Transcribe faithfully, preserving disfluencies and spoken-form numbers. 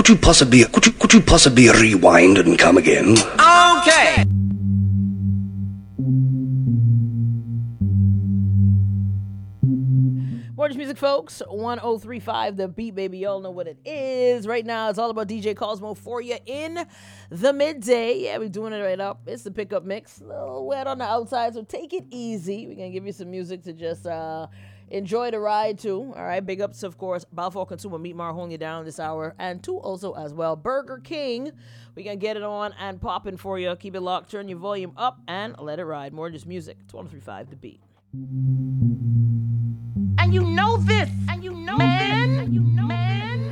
you possibly, could you, could you possibly rewind and come again? Okay. Mortgage Music, folks. one oh three point five The Beat, baby. Y'all know what it is. Right now, it's all about D J Cosmo for you in the midday. Yeah, we're doing it right up. It's the pickup mix. A little wet on the outside, so take it easy. We're going to give you some music to just uh, enjoy the ride, too. All right, big ups, of course. Balfour Consumer Meat Mart holding you down this hour. And, two, also as well, Burger King. We're going to get it on and popping for you. Keep it locked. Turn your volume up and let it ride. Mortgage Music. It's one oh three point five The Beat. And you know this, and you know, man.